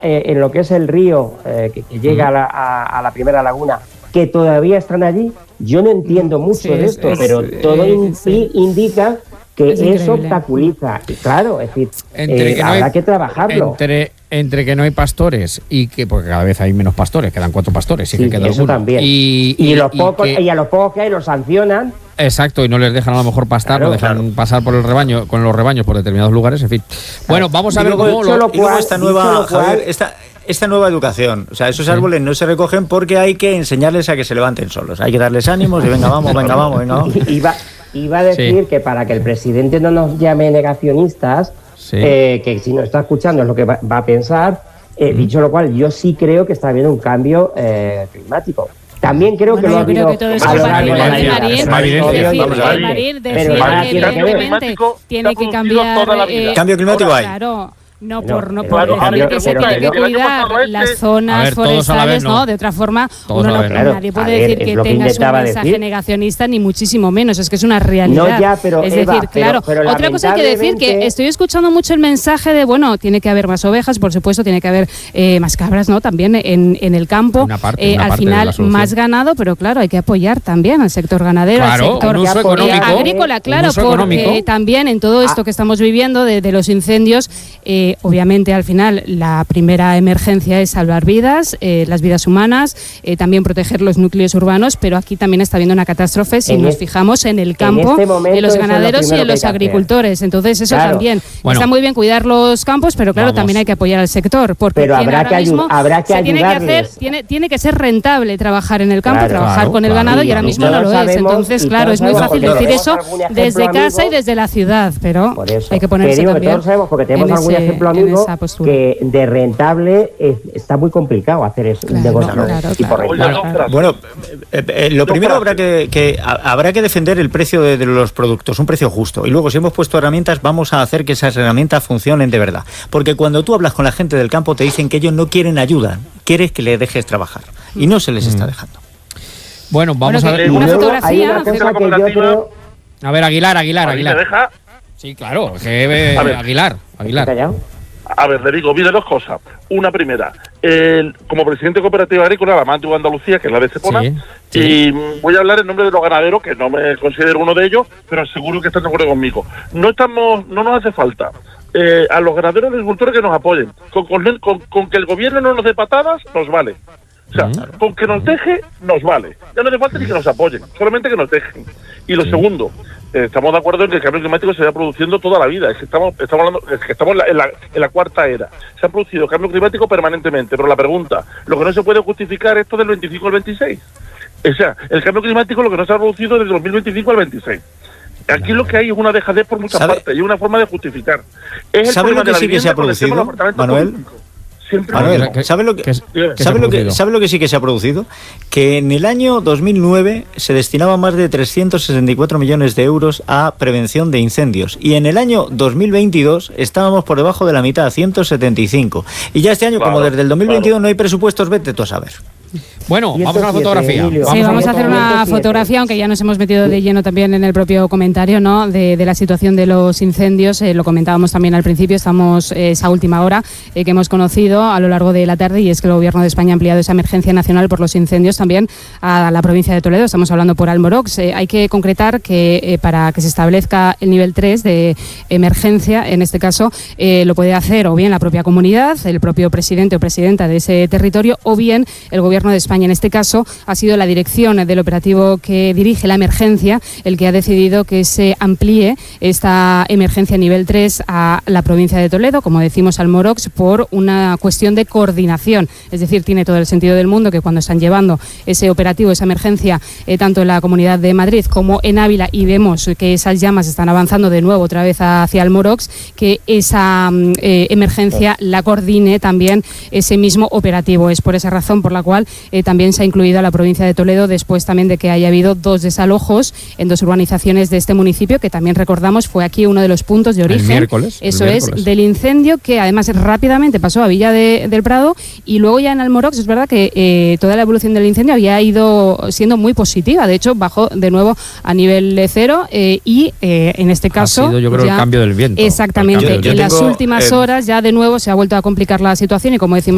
en lo que es el río que llega a la primera laguna, que todavía están allí. Yo no entiendo mucho de esto, pero todo indica que eso obstaculiza. Y claro, es decir, habrá que trabajarlo. Entre que no hay pastores y que, porque cada vez hay menos pastores, quedan 4 pastores, y que queda eso alguno. También. Y a los pocos que hay los sancionan. Exacto, y no les dejan a lo mejor pastar, no dejan pasar por el rebaño, con los rebaños por determinados lugares, en fin. Bueno, vamos a ver cómo esta nueva educación, o sea, esos árboles no se recogen porque hay que enseñarles a que se levanten solos, hay que darles ánimos y venga vamos. Iba a decir que para que el presidente no nos llame negacionistas, que si nos está escuchando es lo que va a pensar, dicho lo cual, yo sí creo que está habiendo un cambio climático. También creo que lo ha habido. Tiene que cambiar. Cambio climático hay. No por decir que se tiene que cuidar las zonas forestales, ¿no? De otra forma, nadie puede decir que tengas un mensaje negacionista, ni muchísimo menos, es que es una realidad. Es decir, claro, otra cosa hay que decir, que estoy escuchando mucho el mensaje de, bueno, tiene que haber más ovejas, por supuesto, tiene que haber más cabras, ¿no? También en el campo, al final más ganado, pero claro, hay que apoyar también al sector ganadero, al sector agrícola, claro, porque también en todo esto que estamos viviendo de los incendios, obviamente al final la primera emergencia es salvar vidas, las vidas humanas, también proteger los núcleos urbanos, pero aquí también está habiendo una catástrofe si nos fijamos en el campo, en los ganaderos y en los agricultores. Entonces eso también, está muy bien cuidar los campos, pero claro, también hay que apoyar al sector, porque habrá que ayudarles. Tiene que ser rentable trabajar en el campo, trabajar con el ganado, y ahora mismo no lo es. Entonces, claro, es muy fácil decir eso desde casa y desde la ciudad, pero hay que ponerse también todos sabemos, porque tenemos algún ejemplo, amigo, que de rentable está muy complicado hacer eso. Bueno, lo primero habrá que defender el precio de los productos, un precio justo, y luego si hemos puesto herramientas, vamos a hacer que esas herramientas funcionen de verdad, porque cuando tú hablas con la gente del campo te dicen que ellos no quieren ayuda, quieres que les dejes trabajar, y no se les está dejando. Bueno, vamos a ver una fotografía. A ver, Aguilar. ¿Me deja? Sí, claro, Aguilar. A ver, le digo, mire, 2 cosas. Una primera, como presidente de Cooperativa Agrícola, la más de Andalucía, que es la de Estepona, y voy a hablar en nombre de los ganaderos, que no me considero uno de ellos, pero seguro que están de acuerdo conmigo. No nos hace falta a los ganaderos y agricultores que nos apoyen. Con que el gobierno no nos dé patadas, nos vale. O sea, con que nos deje, nos vale. Ya no hace falta ni que nos apoyen, solamente que nos dejen. Y lo segundo, estamos de acuerdo en que el cambio climático se va produciendo toda la vida. Es que estamos hablando, en la cuarta era. Se ha producido cambio climático permanentemente, pero la pregunta, lo que no se puede justificar esto del 25 al 26. O sea, el cambio climático lo que no se ha producido desde 2025 al 26. Aquí lo que hay es una dejadez por muchas partes y una forma de justificar. ¿Sabe lo que sí que se ha producido, Manuel? ¿Sabe lo que sí que se ha producido? Que en el año 2009 se destinaban más de 364 millones de euros a prevención de incendios, y en el año 2022 estábamos por debajo de la mitad, 175. Y ya este año, como desde el 2022 no hay presupuestos, vete tú a saber. Bueno, vamos a la fotografía. Vamos a hacer una fotografía, aunque ya nos hemos metido de lleno también en el propio comentario, ¿no? de la situación de los incendios. Lo comentábamos también al principio, estamos esa última hora que hemos conocido a lo largo de la tarde, y es que el Gobierno de España ha ampliado esa emergencia nacional por los incendios también a la provincia de Toledo. Estamos hablando por Almorox. Hay que concretar que para que se establezca el nivel 3 de emergencia, en este caso, lo puede hacer o bien la propia comunidad, el propio presidente o presidenta de ese territorio, o bien el Gobierno de España. En este caso ha sido la dirección del operativo que dirige la emergencia el que ha decidido que se amplíe esta emergencia nivel 3 a la provincia de Toledo, como decimos Almorox, por una cuestión de coordinación. Es decir, tiene todo el sentido del mundo que cuando están llevando ese operativo, esa emergencia, tanto en la Comunidad de Madrid como en Ávila, y vemos que esas llamas están avanzando de nuevo otra vez hacia Almorox, que esa emergencia la coordine también ese mismo operativo. Es por esa razón por la cual también se ha incluido a la provincia de Toledo, después también de que haya habido 2 desalojos en 2 urbanizaciones de este municipio, que también recordamos fue aquí uno de los puntos de origen. El miércoles. Del incendio, que además rápidamente pasó a Villa del Prado, y luego ya en Almorox es verdad que toda la evolución del incendio había ido siendo muy positiva. De hecho, bajó de nuevo a nivel 0 y en este caso... Ha sido, yo creo, el cambio del viento. Exactamente. En las últimas horas ya de nuevo se ha vuelto a complicar la situación, y como decimos